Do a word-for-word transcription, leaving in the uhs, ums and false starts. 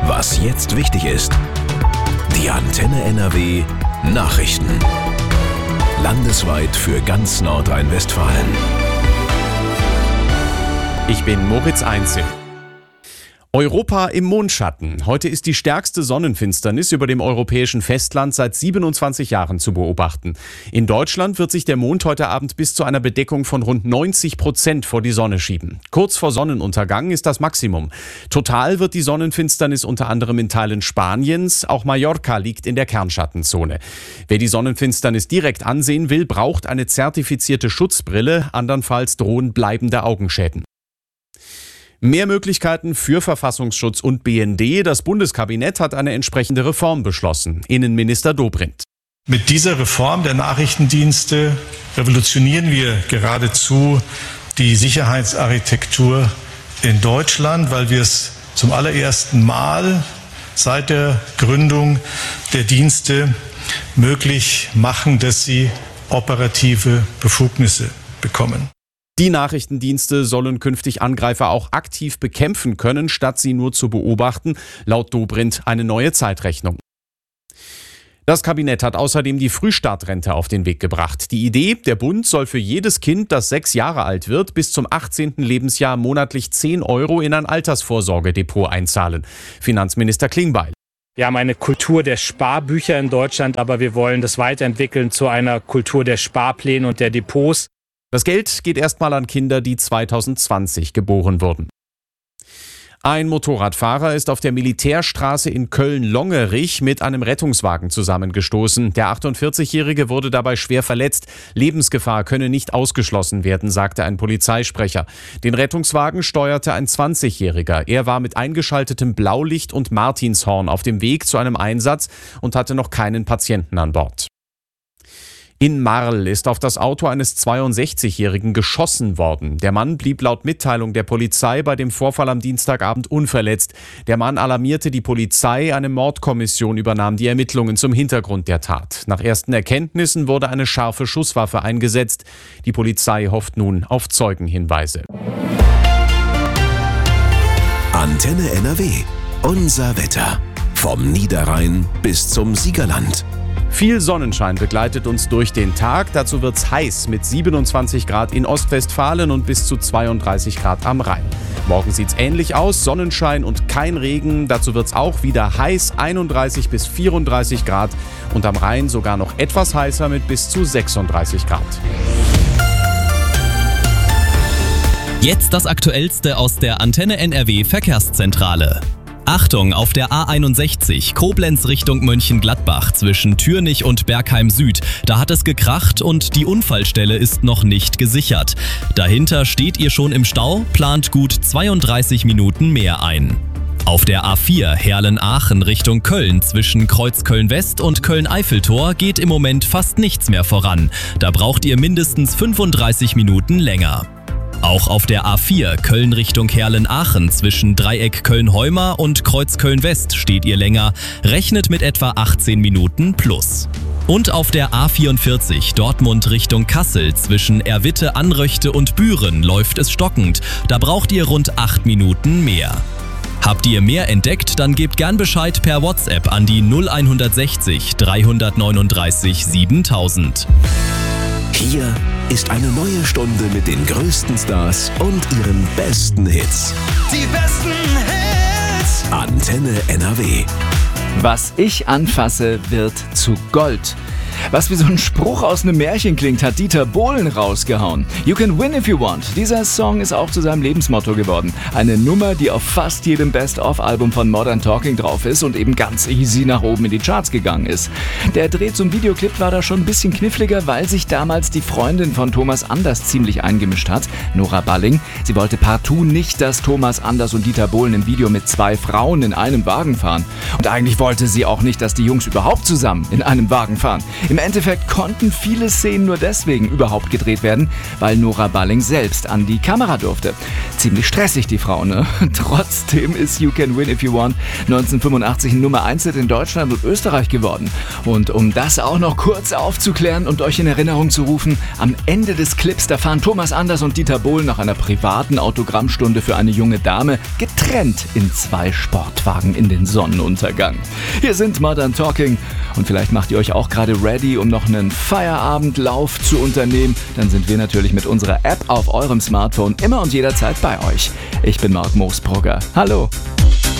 Was jetzt wichtig ist. Die Antenne N R W Nachrichten. Landesweit für ganz Nordrhein-Westfalen. Ich bin Moritz Einzel. Europa im Mondschatten. Heute ist die stärkste Sonnenfinsternis über dem europäischen Festland seit siebenundzwanzig Jahren zu beobachten. In Deutschland wird sich der Mond heute Abend bis zu einer Bedeckung von rund neunzig Prozent vor die Sonne schieben. Kurz vor Sonnenuntergang ist das Maximum. Total wird die Sonnenfinsternis unter anderem in Teilen Spaniens, auch Mallorca liegt in der Kernschattenzone. Wer die Sonnenfinsternis direkt ansehen will, braucht eine zertifizierte Schutzbrille, andernfalls drohen bleibende Augenschäden. Mehr Möglichkeiten für Verfassungsschutz und B N D. Das Bundeskabinett hat eine entsprechende Reform beschlossen. Innenminister Dobrindt. Mit dieser Reform der Nachrichtendienste revolutionieren wir geradezu die Sicherheitsarchitektur in Deutschland, weil wir es zum allerersten Mal seit der Gründung der Dienste möglich machen, dass sie operative Befugnisse bekommen. Die Nachrichtendienste sollen künftig Angreifer auch aktiv bekämpfen können, statt sie nur zu beobachten. Laut Dobrindt eine neue Zeitrechnung. Das Kabinett hat außerdem die Frühstartrente auf den Weg gebracht. Die Idee, der Bund soll für jedes Kind, das sechs Jahre alt wird, bis zum achtzehnten Lebensjahr monatlich zehn Euro in ein Altersvorsorgedepot einzahlen. Finanzminister Klingbeil. Wir haben eine Kultur der Sparbücher in Deutschland, aber wir wollen das weiterentwickeln zu einer Kultur der Sparpläne und der Depots. Das Geld geht erstmal an Kinder, die zweitausendzwanzig geboren wurden. Ein Motorradfahrer ist auf der Militärstraße in Köln-Longerich mit einem Rettungswagen zusammengestoßen. Der achtundvierzigjährige wurde dabei schwer verletzt. Lebensgefahr könne nicht ausgeschlossen werden, sagte ein Polizeisprecher. Den Rettungswagen steuerte ein zwanzigjähriger. Er war mit eingeschaltetem Blaulicht und Martinshorn auf dem Weg zu einem Einsatz und hatte noch keinen Patienten an Bord. In Marl ist auf das Auto eines zweiundsechzigjährigen geschossen worden. Der Mann blieb laut Mitteilung der Polizei bei dem Vorfall am Dienstagabend unverletzt. Der Mann alarmierte die Polizei, eine Mordkommission übernahm die Ermittlungen zum Hintergrund der Tat. Nach ersten Erkenntnissen wurde eine scharfe Schusswaffe eingesetzt. Die Polizei hofft nun auf Zeugenhinweise. Antenne N R W. Unser Wetter. Vom Niederrhein bis zum Siegerland. Viel Sonnenschein begleitet uns durch den Tag. Dazu wird's heiß mit siebenundzwanzig Grad in Ostwestfalen und bis zu zweiunddreißig Grad am Rhein. Morgen sieht's ähnlich aus, Sonnenschein und kein Regen. Dazu wird's auch wieder heiß, einunddreißig bis vierunddreißig Grad und am Rhein sogar noch etwas heißer mit bis zu sechsunddreißig Grad. Jetzt das Aktuellste aus der Antenne N R W Verkehrszentrale. Achtung, auf der A einundsechzig, Koblenz Richtung Mönchengladbach zwischen Türnich und Bergheim Süd. Da hat es gekracht und die Unfallstelle ist noch nicht gesichert. Dahinter steht ihr schon im Stau, plant gut zweiunddreißig Minuten mehr ein. Auf der A vier Herlen-Aachen Richtung Köln zwischen Kreuzköln-West und Köln-Eiffeltor geht im Moment fast nichts mehr voran. Da braucht ihr mindestens fünfunddreißig Minuten länger. Auch auf der A vier Köln Richtung Herlen-Aachen zwischen Dreieck Köln-Heuma und Kreuz Köln-West steht ihr länger, rechnet mit etwa achtzehn Minuten plus. Und auf der A vierundvierzig Dortmund Richtung Kassel zwischen Erwitte, Anröchte und Büren läuft es stockend, da braucht ihr rund acht Minuten mehr. Habt ihr mehr entdeckt, dann gebt gern Bescheid per WhatsApp an die null sechzig dreihundertneununddreißig siebentausend. Hier ist eine neue Stunde mit den größten Stars und ihren besten Hits. Die besten Hits. Antenne N R W. Was ich anfasse, wird zu Gold. Was wie so ein Spruch aus einem Märchen klingt, hat Dieter Bohlen rausgehauen. You can win if you want. Dieser Song ist auch zu seinem Lebensmotto geworden. Eine Nummer, die auf fast jedem Best-of-Album von Modern Talking drauf ist und eben ganz easy nach oben in die Charts gegangen ist. Der Dreh zum Videoclip war da schon ein bisschen kniffliger, weil sich damals die Freundin von Thomas Anders ziemlich eingemischt hat, Nora Balling. Sie wollte partout nicht, dass Thomas Anders und Dieter Bohlen im Video mit zwei Frauen in einem Wagen fahren. Und eigentlich wollte sie auch nicht, dass die Jungs überhaupt zusammen in einem Wagen fahren. Im Im Endeffekt konnten viele Szenen nur deswegen überhaupt gedreht werden, weil Nora Balling selbst an die Kamera durfte. Ziemlich stressig, die Frau, ne? Trotzdem ist You Can Win If You Want neunzehnhundertfünfundachtzig ein Nummer eins Hit in Deutschland und Österreich geworden. Und um das auch noch kurz aufzuklären und euch in Erinnerung zu rufen, am Ende des Clips, da fahren Thomas Anders und Dieter Bohlen nach einer privaten Autogrammstunde für eine junge Dame getrennt in zwei Sportwagen in den Sonnenuntergang. Hier sind Modern Talking und vielleicht macht ihr euch auch gerade ready, um noch einen Feierabendlauf zu unternehmen. Dann sind wir natürlich mit unserer App auf eurem Smartphone immer und jederzeit bei euch. Ich bin Marc Moosbrugger. Hallo!